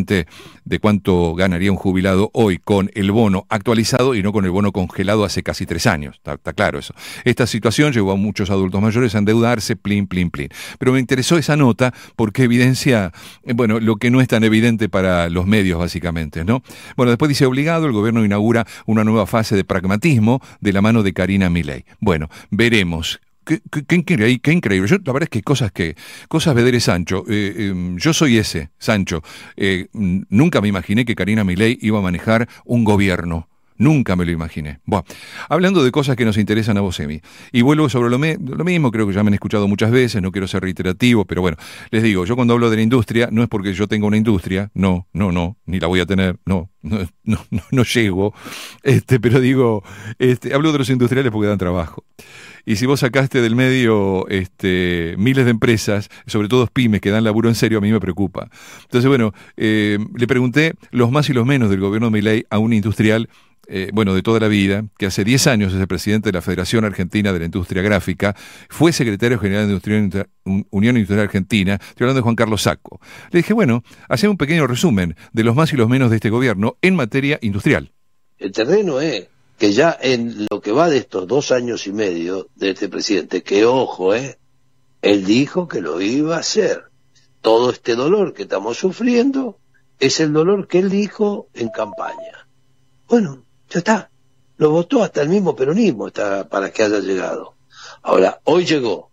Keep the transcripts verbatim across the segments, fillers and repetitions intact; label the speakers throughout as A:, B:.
A: claramente de cuánto ganaría un jubilado hoy con el bono actualizado y no con el bono congelado hace casi tres años. Está, está claro eso. Esta situación llevó a muchos adultos mayores a endeudarse, plin, plin, plin. Pero me interesó esa nota porque evidencia, bueno, lo que no es tan evidente para los medios, básicamente, ¿no? Bueno, después dice, obligado, el gobierno inaugura una nueva fase de pragmatismo de la mano de Karina Milei. Bueno, veremos. Qué, qué, qué, increíble, qué increíble. Yo, la verdad es que cosas que, cosas vedere Sancho. Eh, eh, yo soy ese, Sancho. Eh, nunca me imaginé que Karina Milei iba a manejar un gobierno. Nunca me lo imaginé. Bueno, hablando de cosas que nos interesan a vos, Emi, y vuelvo sobre lo, me, lo mismo, creo que ya me han escuchado muchas veces, no quiero ser reiterativo, pero bueno, les digo, yo cuando hablo de la industria, no es porque yo tenga una industria, no, no, no, ni la voy a tener, no, no, no, no, no llego, este, pero digo, este, hablo de los industriales porque dan trabajo. Y si vos sacaste del medio este, miles de empresas, sobre todo pymes que dan laburo en serio, a mí me preocupa. Entonces, bueno, eh, le pregunté los más y los menos del gobierno de Milei a un industrial, eh, bueno, de toda la vida, que hace diez años es el presidente de la Federación Argentina de la Industria Gráfica, fue secretario general de Industria, Unión Industrial Argentina, estoy hablando de Juan Carlos Sacco. Le dije, bueno, hacé un pequeño resumen de los más y los menos de este gobierno en materia industrial.
B: El terreno es que ya en lo que va de estos dos años y medio de este presidente, que ojo, eh, él dijo que lo iba a hacer. Todo este dolor que estamos sufriendo es el dolor que él dijo en campaña. Bueno, ya está. Lo votó hasta el mismo peronismo está, para que haya llegado. Ahora, hoy llegó.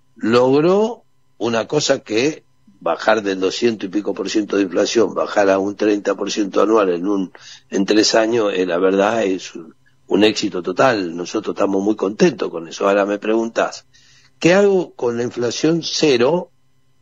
B: Logró una cosa que bajar del doscientos y pico por ciento de inflación, bajar a un treinta por ciento anual en un en tres años, eh, la verdad es un, un éxito total. Nosotros estamos muy contentos con eso. Ahora me preguntás, ¿qué hago con la inflación cero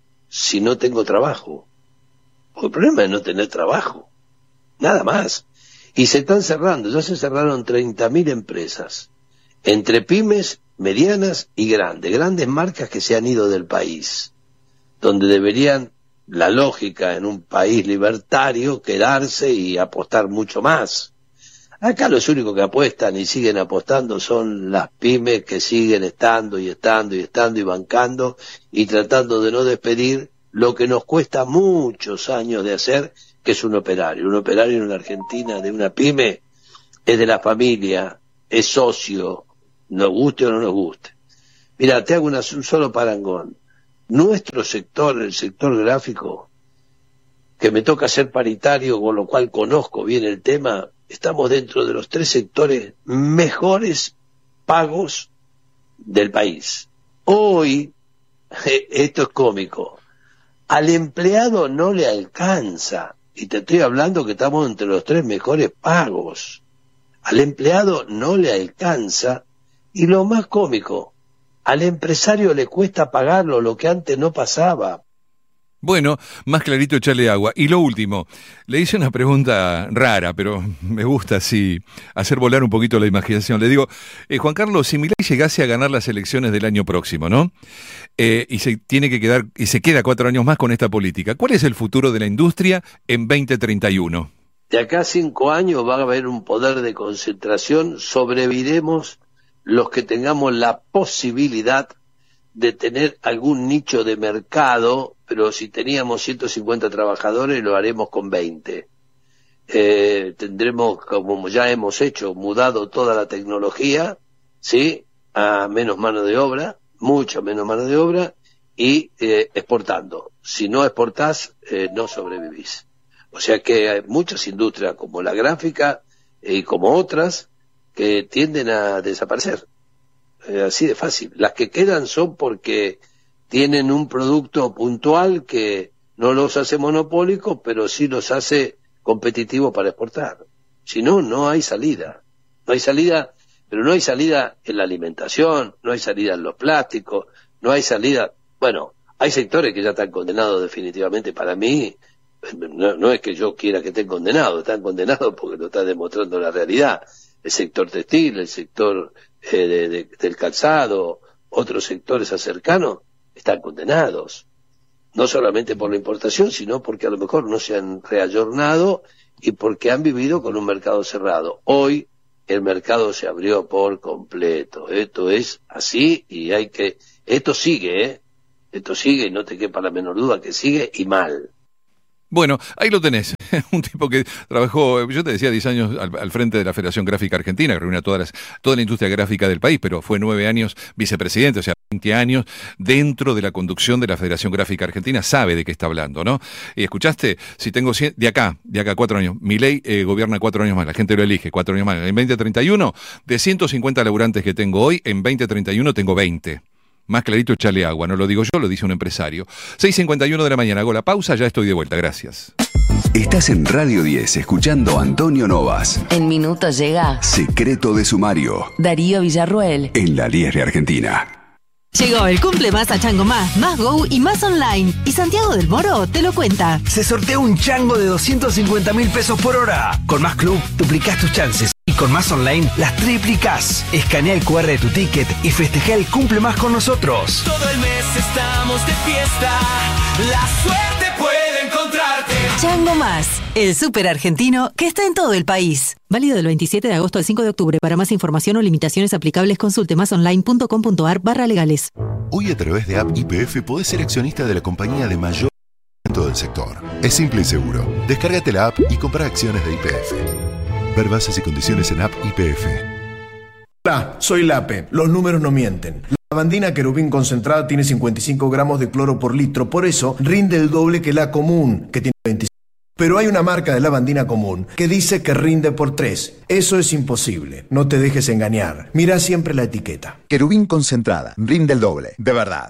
B: si no tengo trabajo? Porque el problema es no tener trabajo, nada más. Y se están cerrando, ya se cerraron treinta mil empresas, entre pymes, medianas y grandes, grandes marcas que se han ido del país, donde deberían, la lógica en un país libertario, quedarse y apostar mucho más. Acá los únicos que apuestan y siguen apostando son las pymes que siguen estando y estando y estando y bancando y tratando de no despedir lo que nos cuesta muchos años de hacer, que es un operario. Un operario en la Argentina de una pyme es de la familia, es socio, nos guste o no nos guste. Mira, te hago una, un solo parangón. Nuestro sector, el sector gráfico, que me toca ser paritario, con lo cual conozco bien el tema, estamos dentro de los tres sectores mejores pagos del país. Hoy, esto es cómico, al empleado no le alcanza, y te estoy hablando que estamos entre los tres mejores pagos. Al empleado no le alcanza, y lo más cómico, al empresario le cuesta pagarlo, lo que antes no pasaba.
A: Bueno, más clarito echarle agua. Y lo último, le hice una pregunta rara, pero me gusta así hacer volar un poquito la imaginación. Le digo, eh, Juan Carlos, si Milei llegase a ganar las elecciones del año próximo, ¿no? Eh, y se tiene que quedar, y se queda cuatro años más con esta política, ¿cuál es el futuro de la industria en veinte treinta y uno?
B: De acá a cinco años va a haber un poder de concentración, sobreviviremos los que tengamos la posibilidad de tener algún nicho de mercado, pero si teníamos ciento cincuenta trabajadores lo haremos con veinte. Eh, tendremos, como ya hemos hecho, mudado toda la tecnología, ¿sí?, a menos mano de obra, mucha menos mano de obra, y eh, exportando. Si no exportás, eh, no sobrevivís. O sea que hay muchas industrias como la gráfica eh, y como otras que tienden a desaparecer. Eh, así de fácil. Las que quedan son porque tienen un producto puntual que no los hace monopólicos, pero sí los hace competitivos para exportar. Si no, no hay salida. No hay salida, pero no hay salida en la alimentación, no hay salida en los plásticos, no hay salida... Bueno, hay sectores que ya están condenados definitivamente. Para mí, no, no es que yo quiera que estén condenados, están condenados porque lo está demostrando la realidad. El sector textil, el sector eh, de, de, del calzado, otros sectores cercanos están condenados. No solamente por la importación, sino porque a lo mejor no se han reayornado y porque han vivido con un mercado cerrado. Hoy el mercado se abrió por completo. Esto es así y hay que... Esto sigue, ¿eh? Esto sigue y no te quepa la menor duda que sigue y mal.
A: Bueno, ahí lo tenés. Un tipo que trabajó, yo te decía, diez años al, al frente de la Federación Gráfica Argentina, que reúne a todas las, toda la industria gráfica del país, pero fue nueve años vicepresidente, o sea, veinte años dentro de la conducción de la Federación Gráfica Argentina, sabe de qué está hablando, ¿no? Y escuchaste, si tengo cien, de acá, de acá cuatro años, Milei eh, gobierna cuatro años más, la gente lo elige cuatro años más. En veinte treinta y uno, de ciento cincuenta laburantes que tengo hoy, en veinte treinta y uno tengo veinte. Más clarito, echarle agua, no lo digo yo, lo dice un empresario. seis cincuenta y uno de la mañana, hago la pausa, ya estoy de vuelta, gracias.
C: Estás en Radio diez escuchando a Antonio Novas.
D: En minutos llega
C: Secreto de Sumario.
D: Darío Villarruel.
C: En la diez de Argentina.
E: Llegó el cumple más a Chango Más, Más Go y Más Online. Y Santiago del Moro te lo cuenta.
F: Se sortea un chango de doscientos cincuenta mil pesos por hora. Con Más Club duplicás tus chances. Y con Más Online las triplicás. Escanea el cu erre de tu ticket y festeja el cumple más con nosotros.
G: Todo el mes estamos de fiesta. La suerte puede encontrarte.
E: Chango Más, el súper argentino que está en todo el país. Válido del veintisiete de agosto al cinco de octubre. Para más información o limitaciones aplicables, consulte masonline.com.ar barra legales.
H: Hoy a través de App Y P F podés ser accionista de la compañía de mayor del sector. Es simple y seguro. Descárgate la app y compra acciones de Y P F. Ver bases y condiciones en App Y P F.
I: Hola, soy Lape. Los números no mienten. La lavandina querubín concentrada tiene cincuenta y cinco gramos de cloro por litro, por eso rinde el doble que la común, que tiene veinticinco. Pero hay una marca de lavandina común que dice que rinde por tres. Eso es imposible. No te dejes engañar. Mira siempre la etiqueta.
J: Querubín concentrada. Rinde el doble. De verdad.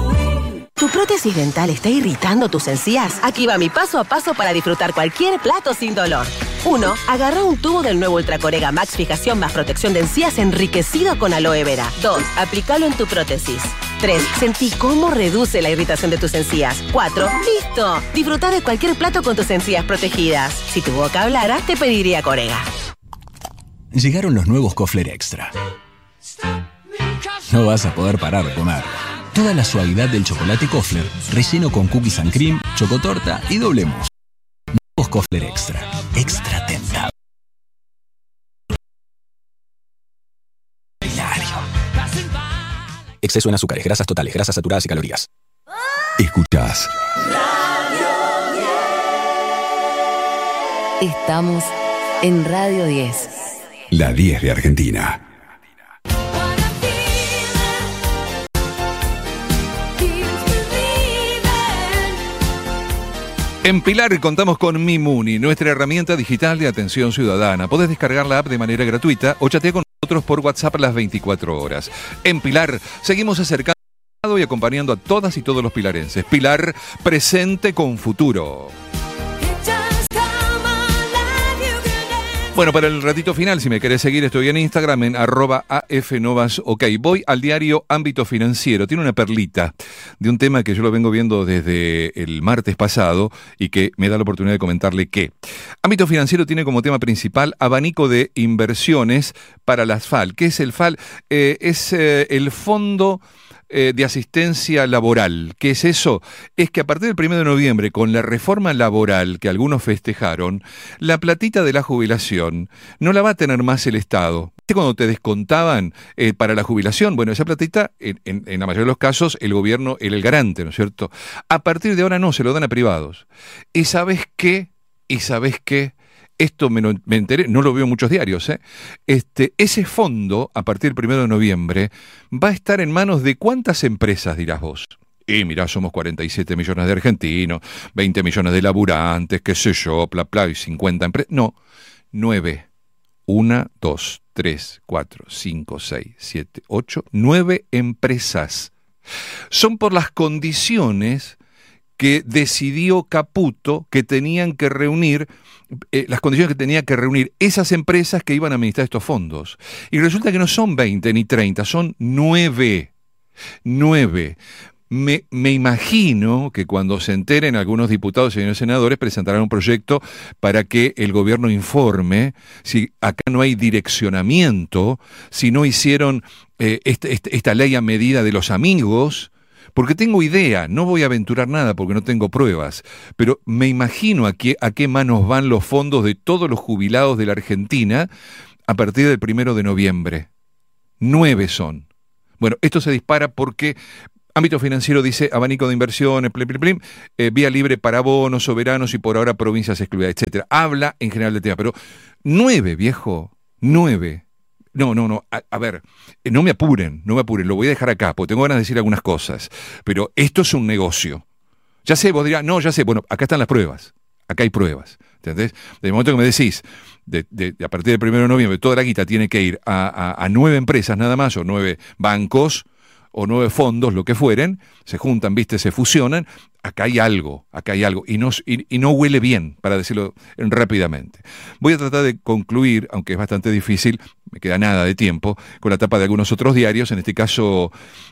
K: ¿Tu prótesis dental está irritando tus encías? Aquí va mi paso a paso para disfrutar cualquier plato sin dolor. uno. Agarra un tubo del nuevo Ultracorega Max Fijación más protección de encías enriquecido con aloe vera. dos. Aplícalo en tu prótesis. tres. Sentí cómo reduce la irritación de tus encías. cuatro. ¡Listo! Disfrutar de cualquier plato con tus encías protegidas. Si tu boca hablara, te pediría Corega.
L: Llegaron los nuevos Kofler Extra. No vas a poder parar de comer. Toda la suavidad del chocolate Kofler, relleno con cookies and cream, chocotorta y doble mousse. Nuevos Kofler Extra. Extra tentado. Exceso en azúcares, grasas totales, grasas saturadas y calorías.
C: Escuchás.
D: Estamos en Radio diez.
C: La diez de Argentina.
A: En Pilar contamos con Mimuni, nuestra herramienta digital de atención ciudadana. Podés descargar la app de manera gratuita o chatear con nosotros por WhatsApp las veinticuatro horas. En Pilar seguimos acercando y acompañando a todas y todos los pilarenses. Pilar, presente con futuro. Bueno, para el ratito final, si me querés seguir, estoy en Instagram en arroba afnovas. Ok, voy al diario Ámbito Financiero. Tiene una perlita de un tema que yo lo vengo viendo desde el martes pasado y que me da la oportunidad de comentarle que Ámbito Financiero tiene como tema principal abanico de inversiones para las F A L. ¿Qué es el F A L? Eh, es eh, el Fondo Eh, de asistencia laboral. ¿Qué es eso? Es que a partir del primero de noviembre, con la reforma laboral que algunos festejaron, la platita de la jubilación no la va a tener más el Estado. ¿Viste cuando te descontaban eh, para la jubilación? Bueno, esa platita, en, en, en la mayoría de los casos, el gobierno era el garante, ¿no es cierto? A partir de ahora no, se lo dan a privados. ¿Y sabes qué? ¿Y sabes qué? Esto me, lo, me enteré, no lo veo en muchos diarios, ¿eh? Este, ese fondo, a partir del primero de noviembre, va a estar en manos de ¿cuántas empresas, dirás vos? Y mirá, somos cuarenta y siete millones de argentinos, veinte millones de laburantes, qué sé yo, bla, bla, y cincuenta empresas. No, nueve. Una, dos, tres, cuatro, cinco, seis, siete, ocho, nueve empresas. Son por las condiciones que decidió Caputo que tenían que reunir, eh, las condiciones que tenía que reunir esas empresas que iban a administrar estos fondos. Y resulta que no son veinte ni treinta, son nueve. Nueve. Me, me imagino que cuando se enteren algunos diputados y señores senadores presentarán un proyecto para que el gobierno informe si acá no hay direccionamiento, si no hicieron eh, este, este, esta ley a medida de los amigos. Porque tengo idea, no voy a aventurar nada porque no tengo pruebas, pero me imagino a qué, a qué manos van los fondos de todos los jubilados de la Argentina a partir del primero de noviembre. Nueve son. Bueno, esto se dispara porque Ámbito financiero dice abanico de inversiones, plim, plim, plim, eh, vía libre para bonos soberanos y por ahora provincias excluidas, etcétera. Habla en general del tema, pero nueve, viejo, nueve. No, no, no, a, a ver, eh, no me apuren, no me apuren, lo voy a dejar acá, porque tengo ganas de decir algunas cosas, pero esto es un negocio. Ya sé, vos dirás, no, ya sé, bueno, acá están las pruebas, acá hay pruebas, ¿entendés? Desde el momento que me decís, de, de, de a partir del primero de noviembre, toda la guita tiene que ir a, a, a nueve empresas nada más, o nueve bancos, o nueve fondos, lo que fueren, se juntan, viste, se fusionan, acá hay algo, acá hay algo, y no, y, y no huele bien, para decirlo rápidamente. Voy a tratar de concluir, aunque es bastante difícil, me queda nada de tiempo, con la tapa de algunos otros diarios, en este caso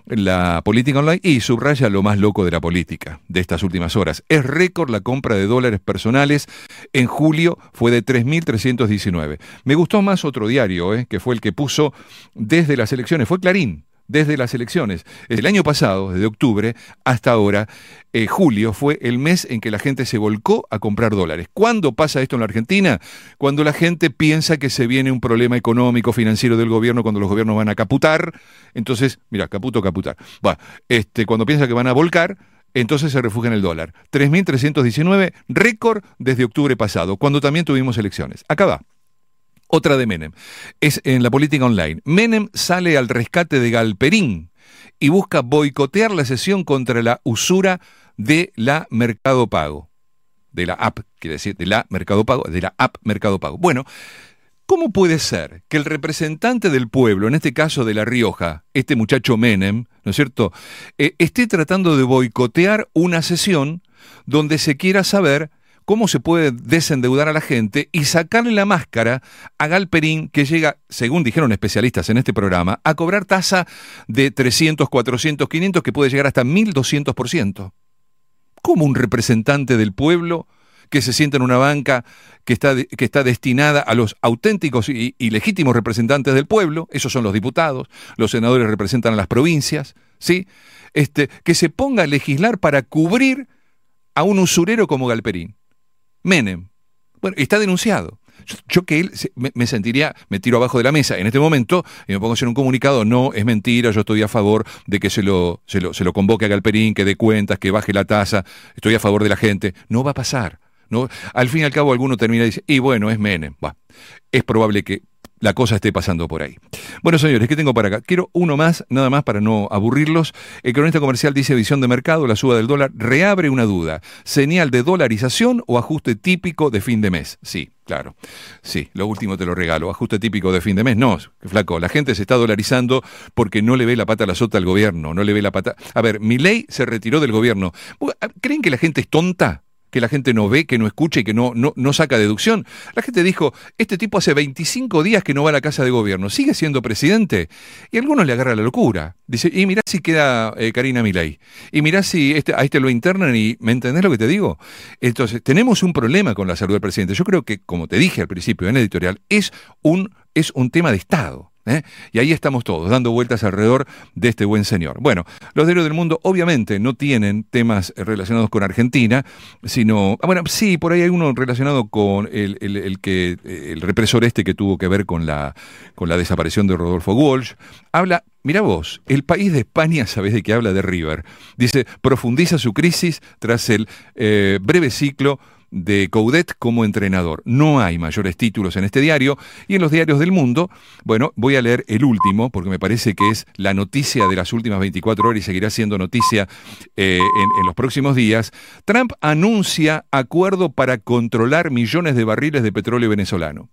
A: la Política Online, y subraya lo más loco de la política de estas últimas horas. Es récord la compra de dólares personales, en julio fue de tres mil trescientos diecinueve. Me gustó más otro diario, eh, que fue el que puso desde las elecciones, fue Clarín. Desde las elecciones. El año pasado, desde octubre hasta ahora, eh, julio fue el mes en que la gente se volcó a comprar dólares. ¿Cuándo pasa esto en la Argentina? Cuando la gente piensa que se viene un problema económico, financiero del gobierno, cuando los gobiernos van a caputar. Entonces, mira, caputo, caputar. Bueno, este, cuando piensa que van a volcar, entonces se refugia en el dólar. tres mil trescientos diecinueve, récord desde octubre pasado, cuando también tuvimos elecciones. Acá va. Otra de Menem, es en la Política Online. Menem sale al rescate de Galperín y busca boicotear la sesión contra la usura de la Mercado Pago. De la app, quiere decir, de la Mercado Pago, de la app Mercado Pago. Bueno, ¿cómo puede ser que el representante del pueblo, en este caso de La Rioja, este muchacho Menem, ¿no es cierto?, eh, esté tratando de boicotear una sesión donde se quiera saber cómo se puede desendeudar a la gente y sacarle la máscara a Galperín, que llega, según dijeron especialistas en este programa, a cobrar tasa de trescientos, cuatrocientos, quinientos, que puede llegar hasta mil doscientos por ciento? ¿Cómo un representante del pueblo que se sienta en una banca que está, de, que está destinada a los auténticos y, y legítimos representantes del pueblo, esos son los diputados, los senadores representan a las provincias, ¿sí? Este, que se ponga a legislar para cubrir a un usurero como Galperín? Menem. Bueno, está denunciado. Yo, yo que él me, me sentiría, me tiro abajo de la mesa en este momento y me pongo a hacer un comunicado, no, es mentira, yo estoy a favor de que se lo, se lo, se lo convoque a Galperín, que dé cuentas, que baje la tasa, estoy a favor de la gente. No va a pasar. ¿No? Al fin y al cabo alguno termina y dice, y bueno, es Menem. Bah, es probable que la cosa esté pasando por ahí. Bueno, señores, ¿qué tengo para acá? Quiero uno más, nada más para no aburrirlos. El cronista comercial dice, visión de mercado, la suba del dólar reabre una duda. ¿Señal de dolarización o ajuste típico de fin de mes? Sí, claro. Sí, lo último te lo regalo. Ajuste típico de fin de mes. No, flaco, la gente se está dolarizando porque no le ve la pata a la sota al gobierno. No le ve la pata... A ver, Milei se retiró del gobierno. ¿Creen que la gente es tonta? Que la gente no ve, que no escucha y que no, no, no saca deducción. La gente dijo, este tipo hace veinticinco días que no va a la casa de gobierno, ¿sigue siendo presidente? Y a algunos le agarra la locura. Dice, y mirá si queda eh, Karina Milei. Y mirá si este, a este lo internan y, ¿me entendés lo que te digo? Entonces, tenemos un problema con la salud del presidente. Yo creo que, como te dije al principio en el editorial, es un, es un tema de Estado. ¿Eh? Y ahí estamos todos, dando vueltas alrededor de este buen señor. Bueno, los diarios del mundo obviamente no tienen temas relacionados con Argentina, sino, bueno, sí, por ahí hay uno relacionado con el, el, el que el represor este que tuvo que ver con la, con la desaparición de Rodolfo Walsh. Habla, mirá vos, el país de España, ¿sabés de qué habla? De River. Dice, profundiza su crisis tras el eh, breve ciclo de Coudet como entrenador. No hay mayores títulos en este diario, y en los diarios del mundo, bueno, voy a leer el último, porque me parece que es la noticia de las últimas veinticuatro horas y seguirá siendo noticia eh, en, en los próximos días. Trump anuncia acuerdo para controlar millones de barriles de petróleo venezolano.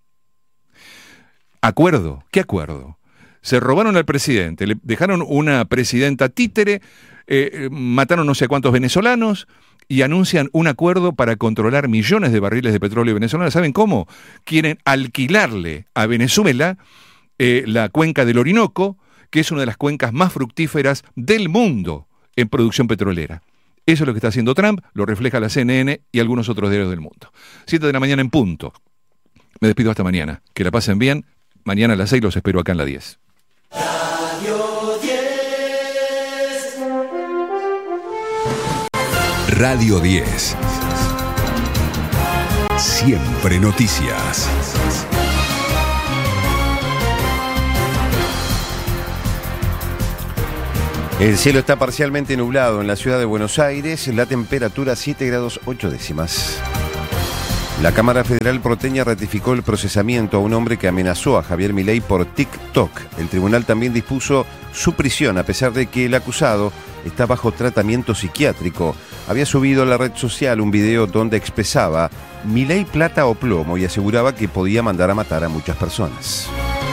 A: ¿Acuerdo? ¿Qué acuerdo? Se robaron al presidente, le dejaron una presidenta títere, eh, mataron no sé cuántos venezolanos, y anuncian un acuerdo para controlar millones de barriles de petróleo venezolano. ¿Saben cómo? Quieren alquilarle a Venezuela eh, la cuenca del Orinoco, que es una de las cuencas más fructíferas del mundo en producción petrolera. Eso es lo que está haciendo Trump, lo refleja la C N N y algunos otros diarios del mundo. siete de la mañana en punto. Me despido hasta mañana. Que la pasen bien. Mañana a las seis los espero acá en la diez.
C: Radio diez. Siempre noticias.
M: El cielo está parcialmente nublado en la ciudad de Buenos Aires, la temperatura siete grados ocho décimas. La Cámara Federal porteña ratificó el procesamiento a un hombre que amenazó a Javier Milei por TikTok. El tribunal también dispuso su prisión a pesar de que el acusado está bajo tratamiento psiquiátrico. Había subido a la red social un video donde expresaba Milei plata o plomo y aseguraba que podía mandar a matar a muchas personas.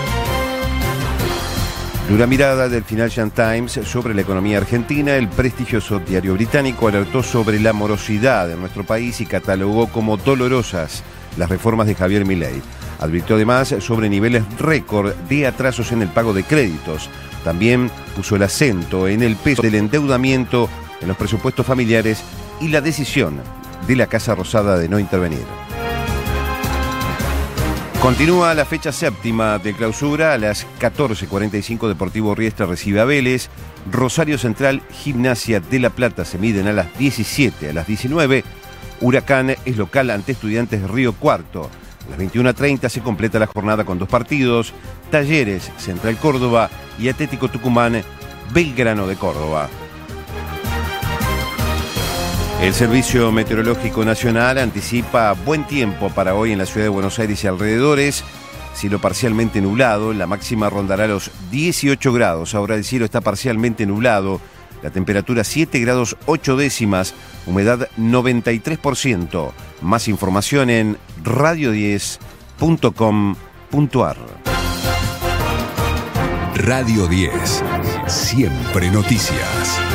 M: Dura mirada del Financial Times sobre la economía argentina. El prestigioso diario británico alertó sobre la morosidad de nuestro país y catalogó como dolorosas las reformas de Javier Milei. Advirtió además sobre niveles récord de atrasos en el pago de créditos. También puso el acento en el peso del endeudamiento en los presupuestos familiares y la decisión de la Casa Rosada de no intervenir. Continúa la fecha séptima de clausura. A las catorce cuarenta y cinco Deportivo Riestra recibe a Vélez. Rosario Central, Gimnasia de La Plata se miden a las diecisiete. A las diecinueve, Huracán es local ante Estudiantes de Río Cuarto. A las veintiuna treinta se completa la jornada con dos partidos. Talleres, Central Córdoba y Atlético Tucumán, Belgrano de Córdoba. El Servicio Meteorológico Nacional anticipa buen tiempo para hoy en la ciudad de Buenos Aires y alrededores. Cielo parcialmente nublado, la máxima rondará los dieciocho grados. Ahora el cielo está parcialmente nublado, la temperatura siete grados ocho décimas, humedad noventa y tres por ciento. Más información en radio diez punto com punto ar.
C: Radio diez, siempre noticias.